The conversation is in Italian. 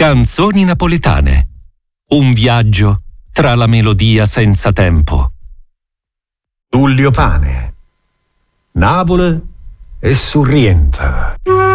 Canzoni napoletane. Un viaggio tra la melodia senza tempo. Tullio Pane, Napoli e Sorrento.